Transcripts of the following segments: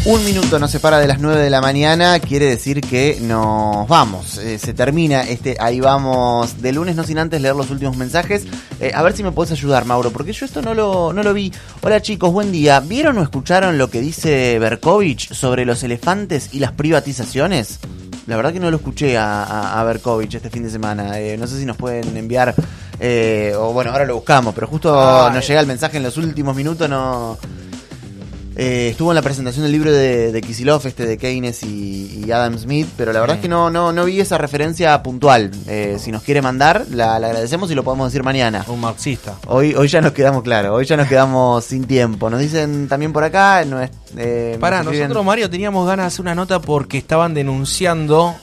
Un minuto nos separa de las 9 de la mañana, quiere decir que nos vamos. Se termina Ahí Vamos de lunes, no sin antes leer los últimos mensajes. A ver si me puedes ayudar, Mauro, porque yo esto no lo vi. Hola chicos, buen día. ¿Vieron o escucharon lo que dice Berkovich sobre los elefantes y las privatizaciones? La verdad que no lo escuché a Berkovich este fin de semana. No sé si nos pueden enviar, o bueno, ahora lo buscamos, pero justo nos llega el mensaje en los últimos minutos, no... estuvo en la presentación del libro de Kicillof, de Keynes y Adam Smith, pero la verdad es que no vi esa referencia puntual. Si nos quiere mandar, la agradecemos y lo podemos decir mañana. Un marxista. Hoy ya nos quedamos, claro, hoy ya nos quedamos sin tiempo. Nos dicen también por acá... nosotros, Mario, teníamos ganas de hacer una nota porque estaban denunciando...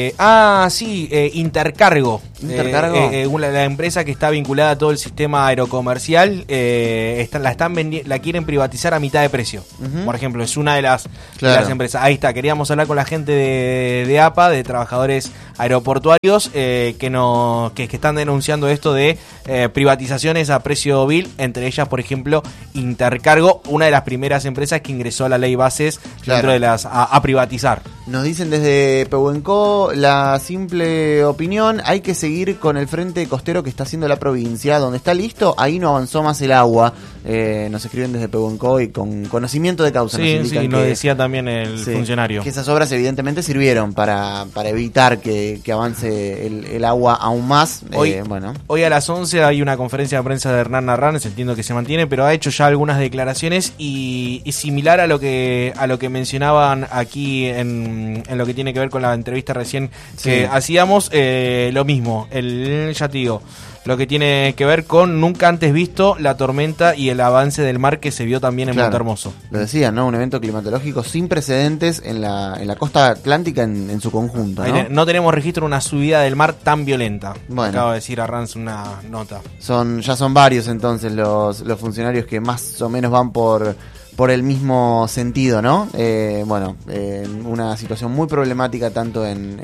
Intercargo. ¿Intercargo? La empresa que está vinculada a todo el sistema aerocomercial, la quieren privatizar a mitad de precio. Uh-huh. Por ejemplo, es una de las empresas. Ahí está, queríamos hablar con la gente de APA, de trabajadores aeroportuarios, que están denunciando esto de privatizaciones a precio vil, entre ellas, por ejemplo, Intercargo, una de las primeras empresas que ingresó a la ley Bases dentro de las a privatizar. Nos dicen desde Pehuenco la simple opinión: hay que seguir con el frente costero que está haciendo la provincia, donde está listo, ahí no avanzó más el agua. Nos escriben desde Pehuenco y con conocimiento de causa. Sí, lo decía también el funcionario. Que esas obras evidentemente sirvieron para evitar que avance el agua aún más. Hoy a las 11 hay una conferencia de prensa de Hernán Arranes, entiendo que se mantiene, pero ha hecho ya algunas declaraciones y similar a lo que mencionaban aquí en lo que tiene que ver con la entrevista recién que hacíamos, lo mismo, ya te digo, lo que tiene que ver con nunca antes visto la tormenta y el avance del mar que se vio también en Montehermoso. Lo decía, ¿no? Un evento climatológico sin precedentes en la costa atlántica en su conjunto, ¿no? No tenemos registro de una subida del mar tan violenta. Bueno. Acaba de decir Arranz una nota. Ya son varios entonces los funcionarios que más o menos van por el mismo sentido, ¿no? Una situación muy problemática tanto en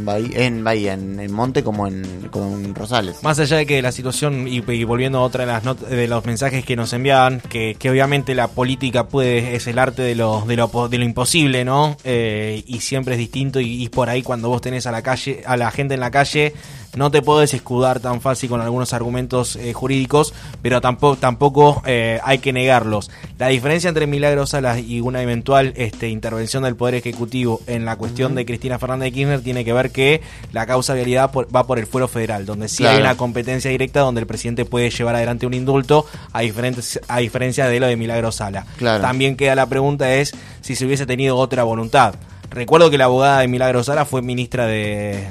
Monte como en Rosales. Más allá de que la situación, y volviendo a otra de las de los mensajes que nos enviaban, que obviamente la política es el arte de lo imposible, ¿no? Y siempre es distinto, y por ahí cuando vos tenés a la gente en la calle, no te podés escudar tan fácil con algunos argumentos jurídicos, pero tampoco hay que negarlos. La diferencia entre Milagro Sala y una eventual intervención del Poder Ejecutivo en la cuestión de Cristina Fernández de Kirchner tiene que ver que la causa de vialidad va por el fuero federal, donde sí hay una competencia directa, donde el presidente puede llevar adelante un indulto, a diferencia de lo de Milagro Sala. También queda la pregunta es si se hubiese tenido otra voluntad. Recuerdo que la abogada de Milagro Sala fue ministra de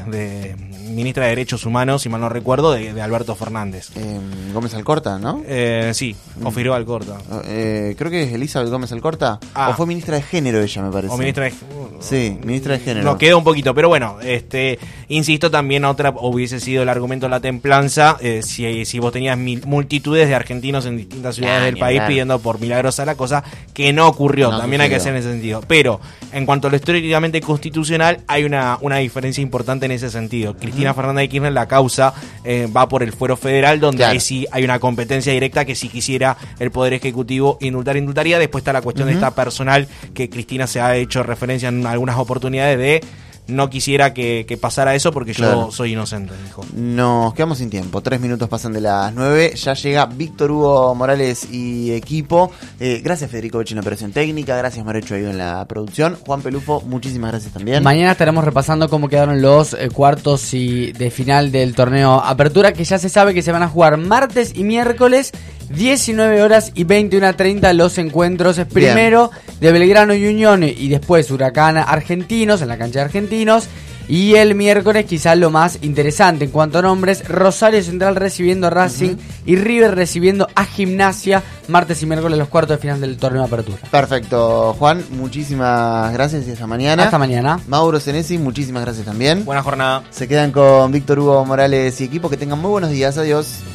Derechos Humanos, si mal no recuerdo, de Alberto Fernández. Gómez Alcorta, ¿no? Sí, o Figueroa Alcorta. Creo que es Elizabeth Gómez Alcorta. O fue ministra de Género ella, me parece. O ministra de... Sí, ministra de Género. Nos quedó un poquito, pero bueno, insisto, también otra hubiese sido el argumento de la templanza, si vos tenías multitudes de argentinos en distintas ciudades del país pidiendo por Milagro Sala, cosa que no ocurrió, también hay que hacer en ese sentido. Pero, en cuanto a lo históricamente constitucional, hay una diferencia importante en ese sentido. Cristina Fernández de Kirchner, la causa va por el fuero federal, donde ahí sí hay una competencia directa que si quisiera el Poder Ejecutivo indultaría. Después está la cuestión de esta personal, que Cristina se ha hecho referencia en algunas oportunidades de no quisiera que pasara eso porque yo soy inocente, dijo. Nos quedamos sin tiempo, 3 minutos pasan de las 9, ya llega Víctor Hugo Morales y equipo. Gracias Federico Becci en la operación técnica, gracias Marecho Ayudo en la producción, Juan Pelufo, muchísimas gracias también. Mañana estaremos repasando cómo quedaron los cuartos y de final del torneo Apertura, que ya se sabe que se van a jugar martes y miércoles 19 horas y 21:30 los encuentros. Primero de Belgrano y Unión y después Huracán Argentinos en la cancha de Argentinos. Y el miércoles quizás lo más interesante en cuanto a nombres: Rosario Central recibiendo a Racing y River recibiendo a Gimnasia. Martes y miércoles los cuartos de final del torneo de Apertura. Perfecto, Juan, muchísimas gracias y hasta mañana. Hasta mañana. Mauro Senesi, muchísimas gracias también. Buena jornada. Se quedan con Víctor Hugo Morales y equipo, que tengan muy buenos días, adiós.